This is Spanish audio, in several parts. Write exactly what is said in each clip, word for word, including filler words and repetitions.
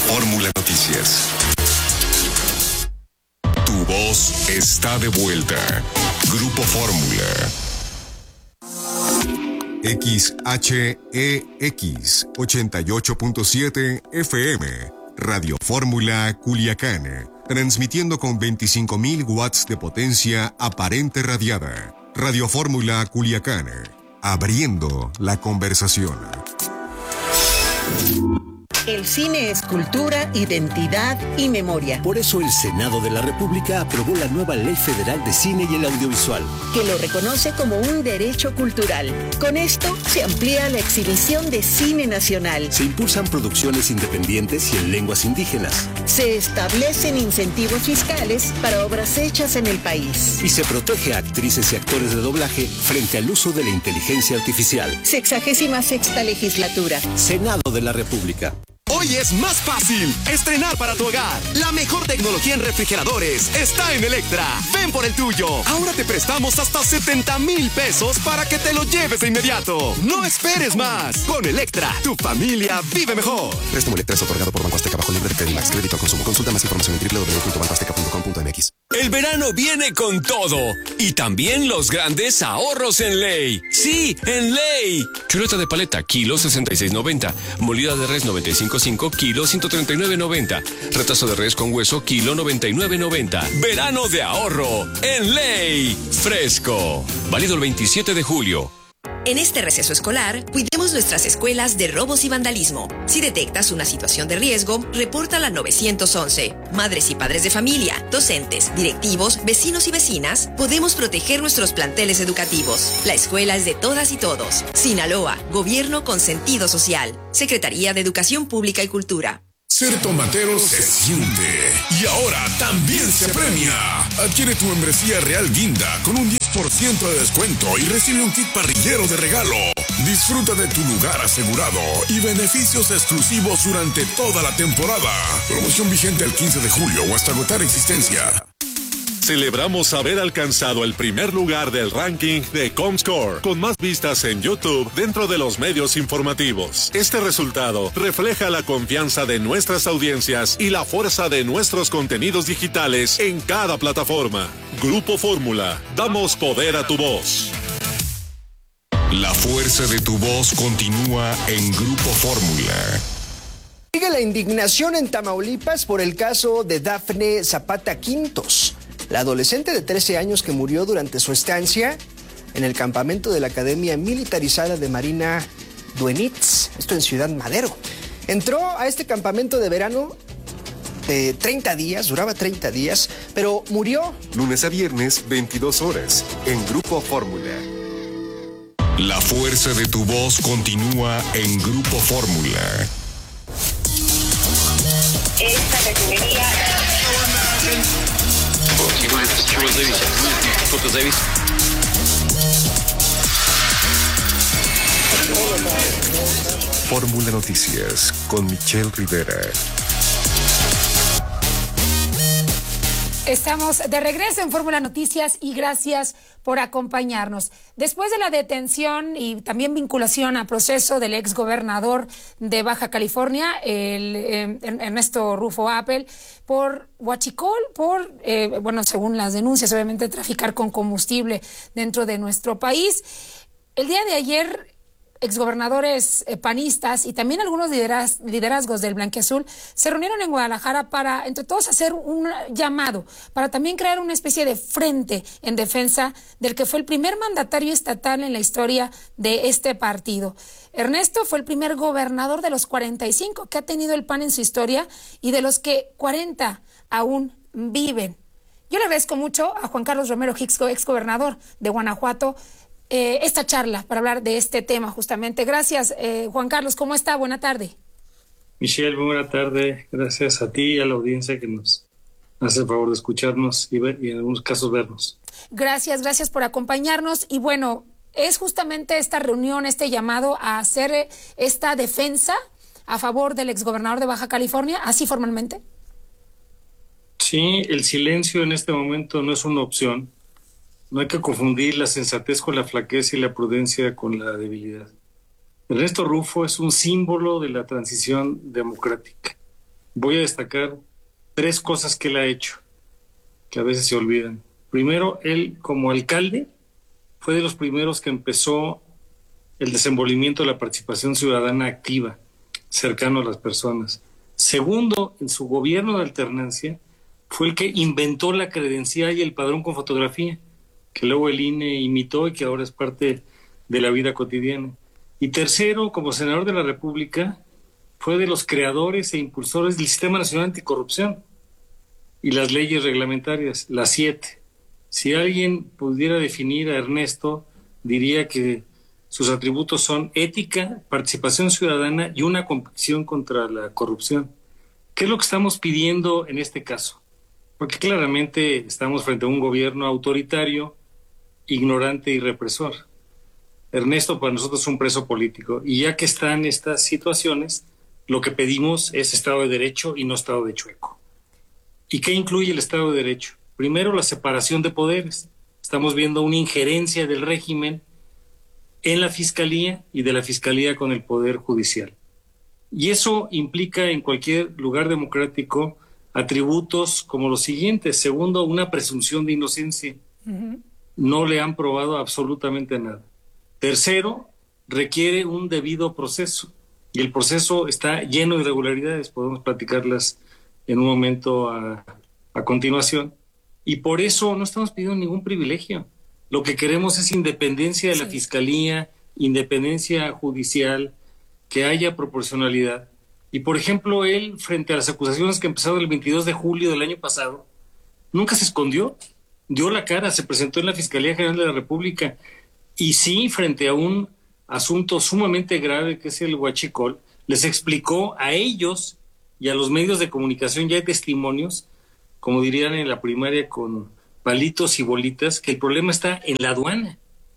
Fórmula Noticias. Tu voz está de vuelta. Grupo Fórmula. X H E X ochenta y ocho punto siete F M. Radio Fórmula Culiacán. Transmitiendo con veinticinco mil watts de potencia aparente radiada. Radio Fórmula Culiacán. Abriendo la conversación. El cine es cultura, identidad y memoria. Por eso el Senado de la República aprobó la nueva Ley Federal de Cine y el Audiovisual, que lo reconoce como un derecho cultural. Con esto se amplía la exhibición de cine nacional. Se impulsan producciones independientes y en lenguas indígenas. Se establecen incentivos fiscales para obras hechas en el país. Y se protege a actrices y actores de doblaje frente al uso de la inteligencia artificial. Sexagésima sexta legislatura. Senado de la República. Hoy es más fácil estrenar para tu hogar. La mejor tecnología en refrigeradores está en Electra. Ven por el tuyo. Ahora te prestamos hasta setenta mil pesos para que te lo lleves de inmediato. No esperes más. Con Electra, tu familia vive mejor. Préstamo Electra es otorgado por Banco Azteca bajo libre de Credimax. Crédito al consumo. Consulta más información en doble u doble u doble u punto banco azteca punto com punto m x. El verano viene con todo y también los grandes ahorros en Ley. Sí, en Ley. Chuleta de paleta, kilo sesenta y seis noventa. Molida de res noventa y cinco punto cinco, kilo ciento treinta y nueve noventa. Retazo de res con hueso, kilo noventa y nueve noventa. Verano de ahorro en Ley. Fresco. Válido el veintisiete de julio. En este receso escolar, cuidemos nuestras escuelas de robos y vandalismo. Si detectas una situación de riesgo, repórtala al nueve once. Madres y padres de familia, docentes, directivos, vecinos y vecinas, podemos proteger nuestros planteles educativos. La escuela es de todas y todos. Sinaloa, Gobierno con sentido social. Secretaría de Educación Pública y Cultura. Ser tomatero se siente y ahora también se premia. Adquiere tu membresía Real Guinda con un diez por ciento de descuento y recibe un kit parrillero de regalo. Disfruta de tu lugar asegurado y beneficios exclusivos durante toda la temporada. Promoción vigente el quince de julio o hasta agotar existencia. Celebramos haber alcanzado el primer lugar del ranking de Comscore, con más vistas en YouTube dentro de los medios informativos. Este resultado refleja la confianza de nuestras audiencias y la fuerza de nuestros contenidos digitales en cada plataforma. Grupo Fórmula, damos poder a tu voz. La fuerza de tu voz continúa en Grupo Fórmula. Sigue la indignación en Tamaulipas por el caso de Dafne Zapata Quintos, la adolescente de trece años que murió durante su estancia en el campamento de la Academia Militarizada de Marina Duenitz, esto en Ciudad Madero. Entró a este campamento de verano de treinta días, duraba treinta días, pero murió. Lunes a viernes, veintidós horas, en Grupo Fórmula. La fuerza de tu voz continúa en Grupo Fórmula. Esta refinería... Fórmula Noticias con Michelle Rivera. Estamos de regreso en Fórmula Noticias y gracias por acompañarnos. Después de la detención y también vinculación a proceso del exgobernador de Baja California, el eh, Ernesto Rufo Appel, por huachicol, por, eh, bueno, según las denuncias, obviamente, traficar con combustible dentro de nuestro país. El día de ayer, exgobernadores eh, panistas y también algunos lideraz, liderazgos del Blanquiazul se reunieron en Guadalajara para, entre todos, hacer un llamado para también crear una especie de frente en defensa del que fue el primer mandatario estatal en la historia de este partido. Ernesto fue el primer gobernador de los cuarenta y cinco que ha tenido el P A N en su historia y de los que cuarenta aún viven. Yo le agradezco mucho a Juan Carlos Romero Hicks, exgobernador de Guanajuato, Eh, esta charla para hablar de este tema justamente. Gracias, eh, Juan Carlos. ¿Cómo está? Buena tarde. Michelle, muy buena tarde. Gracias a ti y a la audiencia que nos hace el favor de escucharnos y, ver, y en algunos casos vernos. Gracias, gracias por acompañarnos. Y bueno, es justamente esta reunión, este llamado a hacer esta defensa a favor del exgobernador de Baja California, así formalmente. Sí, el silencio en este momento no es una opción. No hay que confundir la sensatez con la flaqueza y la prudencia con la debilidad. Ernesto Rufo es un símbolo de la transición democrática. voy a destacar tres cosas que él ha hecho, que a veces se olvidan. Primero, él como alcalde fue de los primeros que empezó el desenvolvimiento de la participación ciudadana activa, cercano a las personas. Segundo, en su gobierno de alternancia, fue el que inventó la credencial y el padrón con fotografía, que luego el I N E imitó y que ahora es parte de la vida cotidiana. Y tercero, como senador de la República, fue de los creadores e impulsores del Sistema Nacional Anticorrupción y las leyes reglamentarias, las siete. Si alguien pudiera definir a Ernesto, diría que sus atributos son ética, participación ciudadana y una convicción contra la corrupción. ¿Qué es lo que estamos pidiendo en este caso? Porque claramente estamos frente a un gobierno autoritario, ignorante y represor. Ernesto para nosotros es un preso político y ya que están estas situaciones, lo que pedimos es Estado de Derecho y no Estado de Chueco. ¿Y qué incluye el Estado de Derecho? Primero, la separación de poderes. Estamos viendo una injerencia del régimen en la Fiscalía y de la Fiscalía con el Poder Judicial. Y eso implica en cualquier lugar democrático atributos como los siguientes. Segundo, una presunción de inocencia. Uh-huh. No le han probado absolutamente nada. Tercero, requiere un debido proceso. Y el proceso está lleno de irregularidades. Podemos platicarlas en un momento a, a continuación. Y por eso no estamos pidiendo ningún privilegio. Lo que queremos es independencia de la sí. Fiscalía, independencia judicial, que haya proporcionalidad. Y, por ejemplo, él, frente a las acusaciones que empezaron el veintidós de julio del año pasado, nunca se escondió, dio la cara, se presentó en la Fiscalía General de la República. Y sí, frente a un asunto sumamente grave que es el huachicol, les explicó a ellos y a los medios de comunicación, ya hay testimonios, como dirían en la primaria con palitos y bolitas, que el problema está en la aduana.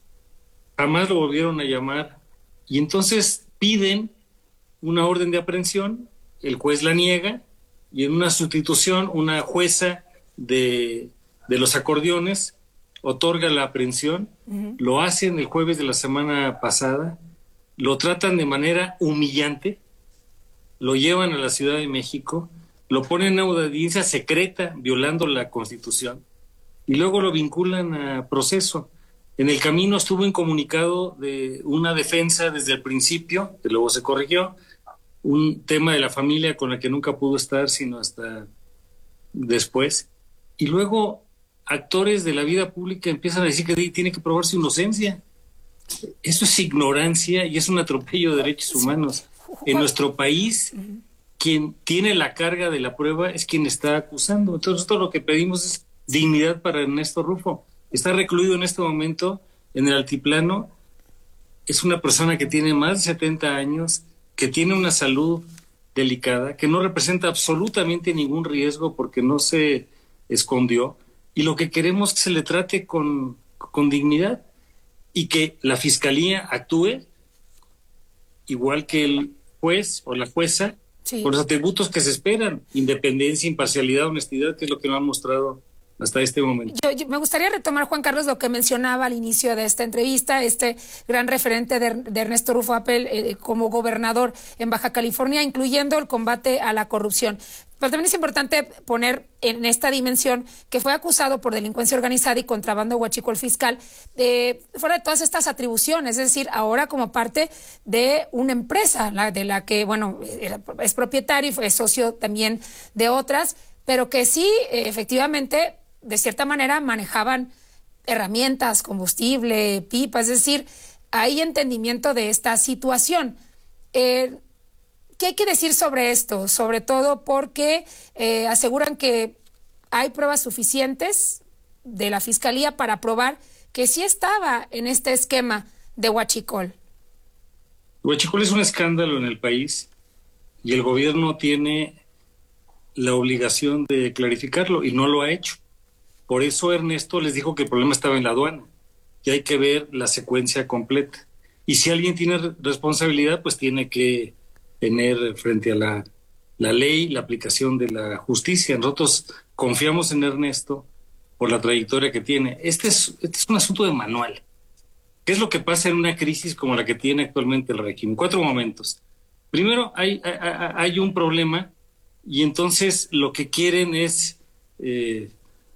Jamás lo volvieron a llamar. Y entonces piden una orden de aprehensión, el juez la niega, y en una sustitución, una jueza de, de los acordeones otorga la aprehensión. Uh-huh. Lo hacen el jueves de la semana pasada, lo tratan de manera humillante, lo llevan a la Ciudad de México, lo ponen a una audiencia secreta, violando la Constitución, y luego lo vinculan a proceso. En el camino estuvo incomunicado de una defensa desde el principio, que luego se corrigió, un tema de la familia con la que nunca pudo estar sino hasta después. Y luego actores de la vida pública empiezan a decir que tiene que probar su inocencia. Eso es ignorancia y es un atropello de derechos humanos. En nuestro país, quien tiene la carga de la prueba es quien está acusando. Entonces, todo lo que pedimos es dignidad para Ernesto Rufo. Está recluido en este momento en el altiplano. Es una persona que tiene más de setenta años, que tiene una salud delicada, que no representa absolutamente ningún riesgo porque no se escondió. Y lo que queremos es que se le trate con, con dignidad y que la Fiscalía actúe igual que el juez o la jueza, sí, por los atributos que se esperan: independencia, imparcialidad, honestidad, que es lo que nos han mostrado hasta este momento. Yo, yo me gustaría retomar, Juan Carlos, lo que mencionaba al inicio de esta entrevista, este gran referente de, de Ernesto Rufo Apel eh, como gobernador en Baja California, incluyendo el combate a la corrupción. Pero también es importante poner en esta dimensión que fue acusado por delincuencia organizada y contrabando huachicol fiscal, eh, fuera de todas estas atribuciones, es decir, ahora como parte de una empresa, la, de la que, bueno, es propietario y fue socio también de otras, pero que sí, eh, efectivamente, de cierta manera manejaban herramientas, combustible, pipas, es decir, hay entendimiento de esta situación. Eh, ¿Qué hay que decir sobre esto? Sobre todo porque eh, aseguran que hay pruebas suficientes de la Fiscalía para probar que sí estaba en este esquema de huachicol. Huachicol es un escándalo en el país y el gobierno tiene la obligación de clarificarlo y no lo ha hecho. Por eso Ernesto les dijo que el problema estaba en la aduana y hay que ver la secuencia completa. Y si alguien tiene responsabilidad, pues tiene que tener frente a la, la ley la aplicación de la justicia. Nosotros confiamos en Ernesto por la trayectoria que tiene. Este es, este es un asunto de manual. ¿Qué es lo que pasa en una crisis como la que tiene actualmente el régimen? Cuatro momentos. Primero, hay, hay, hay un problema y entonces lo que quieren es eh,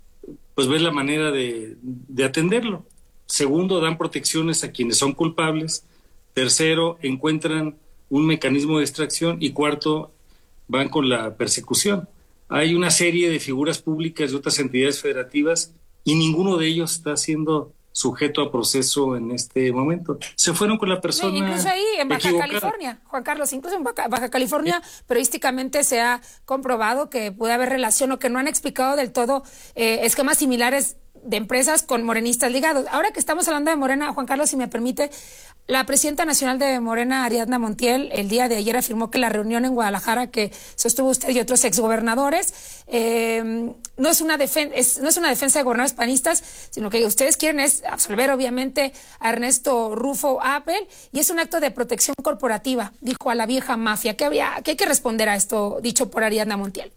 pues ver la manera de, de atenderlo. Segundo, dan protecciones a quienes son culpables. Tercero, encuentran un mecanismo de extracción. Y cuarto, van con la persecución. Hay una serie de figuras públicas de otras entidades federativas y ninguno de ellos está siendo sujeto a proceso en este momento. Se fueron con la persona sí, incluso ahí en Baja equivocada. California, Juan Carlos, incluso en Baja, Baja California, sí. Periodísticamente se ha comprobado que puede haber relación o que no han explicado del todo eh, esquemas similares de empresas con morenistas ligados. Ahora que estamos hablando de Morena, Juan Carlos, si me permite, la presidenta nacional de Morena, Ariadna Montiel, el día de ayer afirmó que la reunión en Guadalajara que sostuvo usted y otros exgobernadores eh, no es una defen- es, no es una defensa de gobernadores panistas, sino que ustedes quieren es absolver obviamente a Ernesto Rufo Appel y es un acto de protección corporativa, dijo a la vieja mafia. ¿Qué, había, qué hay que responder a esto dicho por Ariadna Montiel?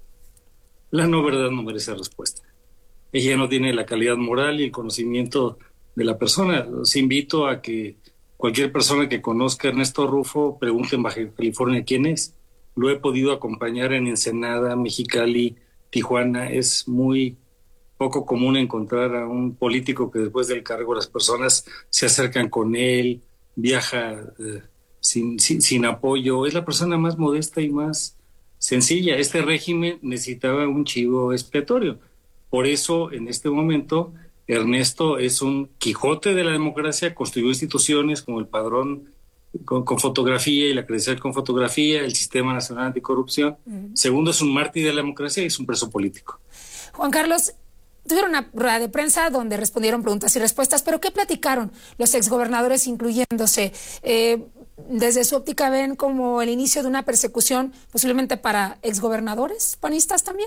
La no verdad no merece respuesta. Ella no tiene la calidad moral y el conocimiento de la persona. Los invito a que cualquier persona que conozca a Ernesto Rufo pregunte en Baja California quién es. Lo he podido acompañar en Ensenada, Mexicali, Tijuana. Es muy poco común encontrar a un político que después del cargo las personas se acercan con él, viaja eh, sin, sin, sin apoyo. Es la persona más modesta y más sencilla. Este régimen necesitaba un chivo expiatorio. Por eso, en este momento, Ernesto es un Quijote de la democracia, construyó instituciones como el padrón con, con fotografía y la credencial con fotografía, el Sistema Nacional Anticorrupción. Uh-huh. Segundo, es un mártir de la democracia y es un preso político. Juan Carlos, tuvieron una rueda de prensa donde respondieron preguntas y respuestas, pero ¿qué platicaron los exgobernadores incluyéndose? Eh, ¿Desde su óptica ven como el inicio de una persecución posiblemente para exgobernadores panistas también?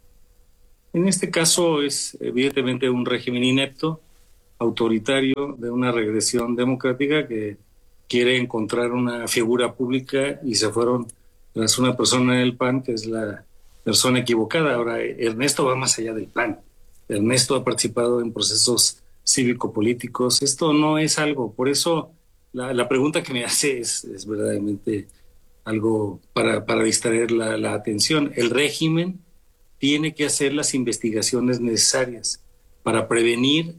En este caso es evidentemente un régimen inepto, autoritario, de una regresión democrática que quiere encontrar una figura pública y se fueron tras una persona del P A N que es la persona equivocada. Ahora, Ernesto va más allá del P A N. Ernesto ha participado en procesos cívico-políticos. Esto no es algo, por eso la, la pregunta que me hace es, es verdaderamente algo para, para distraer la, la atención. El régimen tiene que hacer las investigaciones necesarias para prevenir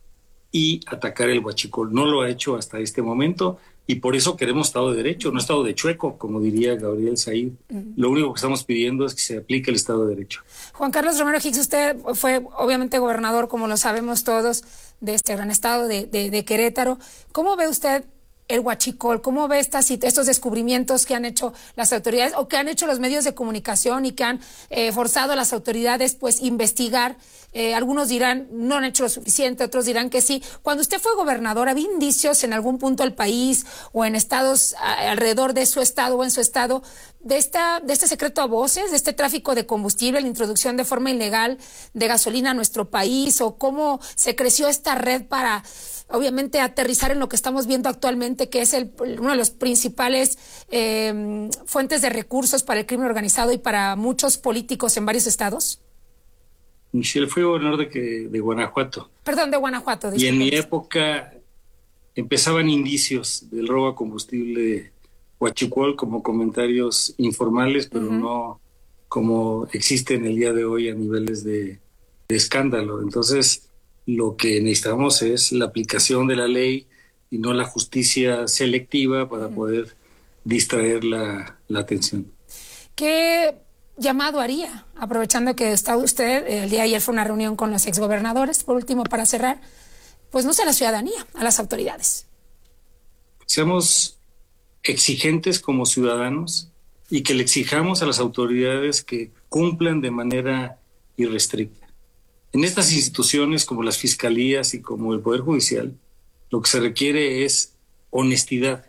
y atacar el huachicol. No lo ha hecho hasta este momento y por eso queremos Estado de Derecho, no Estado de chueco, como diría Gabriel Said. Uh-huh. Lo único que estamos pidiendo es que se aplique el Estado de Derecho. Juan Carlos Romero Hicks, usted fue obviamente gobernador, como lo sabemos todos, de este gran estado de, de, de Querétaro. ¿Cómo ve usted el huachicol? ¿Cómo ve estas, estos descubrimientos que han hecho las autoridades o que han hecho los medios de comunicación y que han eh, forzado a las autoridades pues investigar? Eh, algunos dirán no han hecho lo suficiente, otros dirán que sí. Cuando usted fue gobernador, ¿había indicios en algún punto del país o en estados a, alrededor de su estado o en su estado de esta de este secreto a voces, de este tráfico de combustible, la introducción de forma ilegal de gasolina a nuestro país, o cómo se creció esta red para obviamente aterrizar en lo que estamos viendo actualmente, que es el, uno de los principales eh, fuentes de recursos para el crimen organizado y para muchos políticos en varios estados? Michelle, fui gobernador de, que, de Guanajuato. Perdón, de Guanajuato. Y en mi época empezaban indicios del robo a combustible huachicol como comentarios informales, pero uh-huh. no como existen el día de hoy a niveles de, de escándalo. Entonces, lo que necesitamos es la aplicación de la ley y no la justicia selectiva para uh-huh. poder distraer la, la atención. ¿Qué llamado haría, aprovechando que está usted, el día de ayer fue una reunión con los exgobernadores, por último, para cerrar, pues no sé, a la ciudadanía, a las autoridades? Seamos exigentes como ciudadanos y que le exijamos a las autoridades que cumplan de manera irrestricta. En estas instituciones como las fiscalías y como el Poder Judicial, lo que se requiere es honestidad,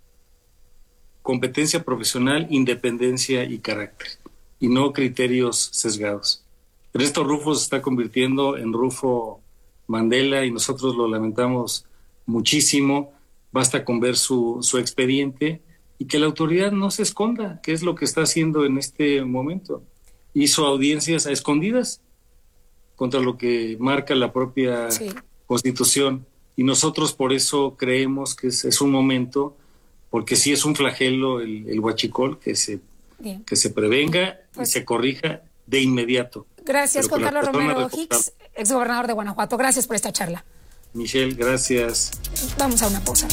competencia profesional, independencia y carácter, y no criterios sesgados. Ernesto Rufo se está convirtiendo en Rufo Mandela y nosotros lo lamentamos muchísimo. Basta con ver su, su expediente y que la autoridad no se esconda, que es lo que está haciendo en este momento. Hizo audiencias a escondidas contra lo que marca la propia sí. Constitución, y nosotros por eso creemos que es, es un momento, porque sí es un flagelo el, el huachicol, que se Bien. que se prevenga pues, y se corrija de inmediato. Gracias, Juan Carlos Romero Hicks, exgobernador de Guanajuato. Gracias por esta charla. Michelle, gracias. Vamos a una pausa.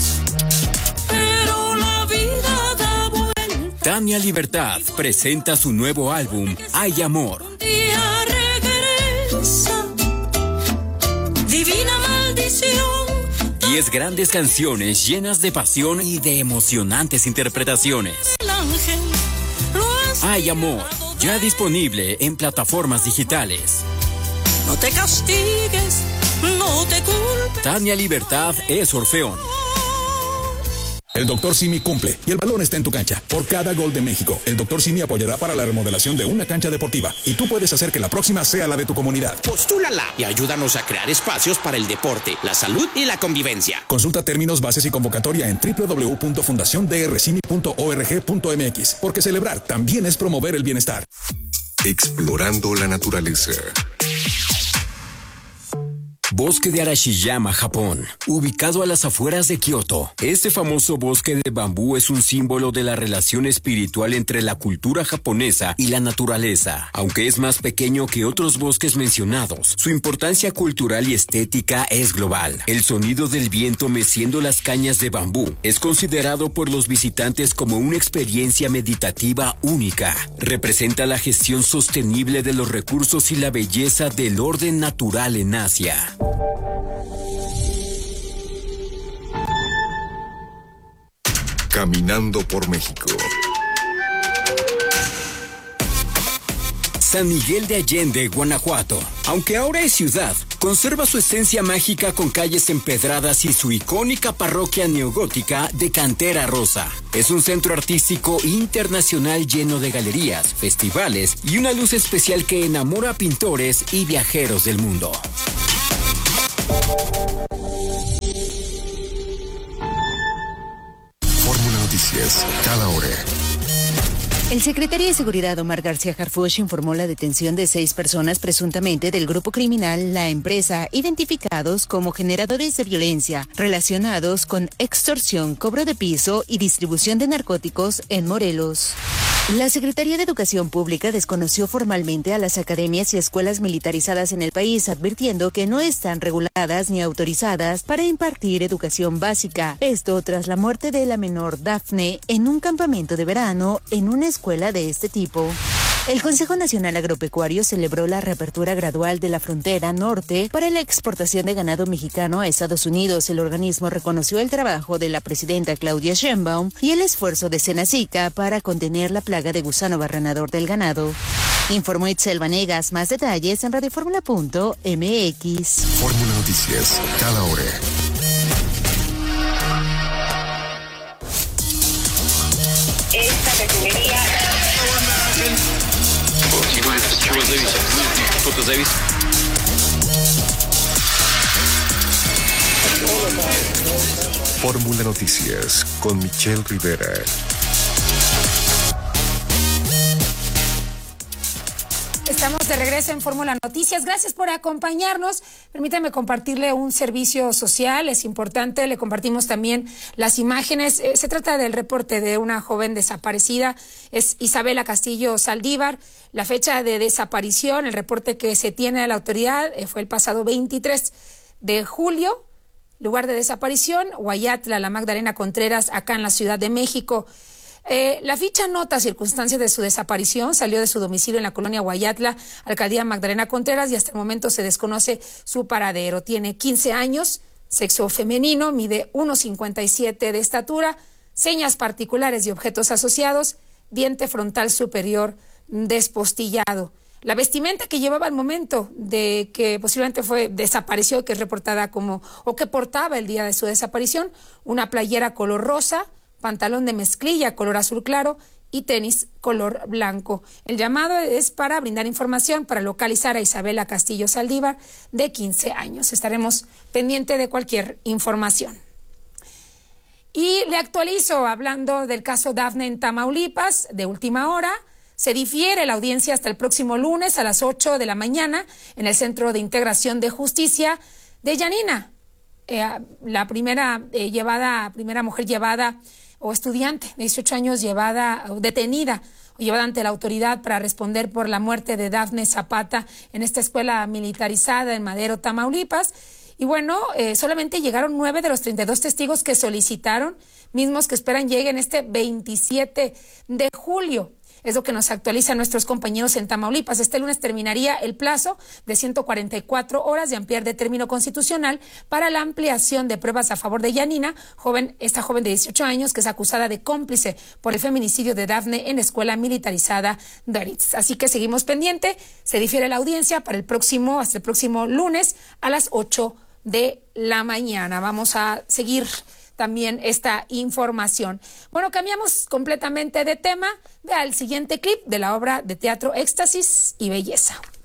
Pero la vida da vuelta. Tania Libertad presenta su nuevo álbum, Hay Amor. Un día regresa, divina maldición. Diez grandes canciones llenas de pasión y de emocionantes interpretaciones. El ángel lo has Hay Amor, ya disponible en plataformas digitales. No te castigues, no te culpes. Tania Libertad es Orfeón. El doctor Simi cumple y el balón está en tu cancha. Por cada gol de México, el doctor Simi apoyará para la remodelación de una cancha deportiva y tú puedes hacer que la próxima sea la de tu comunidad. Postúlala y ayúdanos a crear espacios para el deporte, la salud y la convivencia. Consulta términos, bases y convocatoria en doble u doble u doble u punto fundación d r simi punto org punto m x, porque celebrar también es promover el bienestar. Explorando la naturaleza. Bosque de Arashiyama, Japón, ubicado a las afueras de Kioto. Este famoso bosque de bambú es un símbolo de la relación espiritual entre la cultura japonesa y la naturaleza. Aunque es más pequeño que otros bosques mencionados, su importancia cultural y estética es global. El sonido del viento meciendo las cañas de bambú es considerado por los visitantes como una experiencia meditativa única. Representa la gestión sostenible de los recursos y la belleza del orden natural en Asia. Caminando por México. San Miguel de Allende, Guanajuato. Aunque ahora es ciudad, conserva su esencia mágica con calles empedradas y su icónica parroquia neogótica de cantera rosa. Es un centro artístico internacional lleno de galerías, festivales y una luz especial que enamora a pintores y viajeros del mundo. Fórmula Noticias, cada hora. El secretario de Seguridad Omar García Harfuch informó la detención de seis personas presuntamente del grupo criminal La Empresa, identificados como generadores de violencia relacionados con extorsión, cobro de piso y distribución de narcóticos en Morelos. La Secretaría de Educación Pública desconoció formalmente a las academias y escuelas militarizadas en el país, advirtiendo que no están reguladas ni autorizadas para impartir educación básica. Esto tras la muerte de la menor Dafne en un campamento de verano en una escuela de este tipo. El Consejo Nacional Agropecuario celebró la reapertura gradual de la frontera norte para la exportación de ganado mexicano a Estados Unidos. El organismo reconoció el trabajo de la presidenta Claudia Sheinbaum y el esfuerzo de Senacica para contener la plaga de gusano barrenador del ganado. Informó Itzel Vanegas. Más detalles en radioformula punto m x. Fórmula Noticias, cada hora. Esta refinería... Fórmula Noticias con Michelle Rivera. Estamos de regreso en Fórmula Noticias. Gracias por acompañarnos. Permítame compartirle un servicio social, es importante. Le compartimos también las imágenes. Eh, se trata del reporte de una joven desaparecida. Es Isabela Castillo Saldívar. La fecha de desaparición, el reporte que se tiene de la autoridad eh, fue el pasado veintitrés de julio. Lugar de desaparición, Huayatla, La Magdalena Contreras, acá en la Ciudad de México. Eh, la ficha nota circunstancias de su desaparición, salió de su domicilio en la colonia Huayatla, alcaldía Magdalena Contreras, y hasta el momento se desconoce su paradero. Tiene quince años, sexo femenino, mide uno cincuenta y siete de estatura, señas particulares y objetos asociados, diente frontal superior despostillado. La vestimenta que llevaba al momento de que posiblemente fue desapareció, que es reportada como, o que portaba el día de su desaparición, una playera color rosa, pantalón de mezclilla color azul claro y tenis color blanco. El llamado es para brindar información para localizar a Isabela Castillo Saldívar, de quince años. Estaremos pendientes de cualquier información. Y le actualizo, hablando del caso Dafne en Tamaulipas, de última hora. Se difiere la audiencia hasta el próximo lunes a las ocho de la mañana en el Centro de Integración de Justicia de Yanina. Eh, la primera, eh, llevada, primera mujer llevada o estudiante de dieciocho años llevada, detenida, o llevada ante la autoridad para responder por la muerte de Dafne Zapata en esta escuela militarizada en Madero, Tamaulipas. Y bueno, eh, solamente llegaron nueve de los treinta y dos testigos que solicitaron, mismos que esperan lleguen este veintisiete de julio. Es lo que nos actualizan nuestros compañeros en Tamaulipas. Este lunes terminaría el plazo de ciento cuarenta y cuatro horas de ampliar de término constitucional para la ampliación de pruebas a favor de Yanina, joven, esta joven de dieciocho años que es acusada de cómplice por el feminicidio de Dafne en la escuela militarizada Doritz. Así que seguimos pendiente. Se difiere la audiencia para el próximo, hasta el próximo lunes a las ocho de la mañana. Vamos a seguir también esta información. Bueno, cambiamos completamente de tema. Vea el siguiente clip de la obra de teatro Éxtasis y Belleza.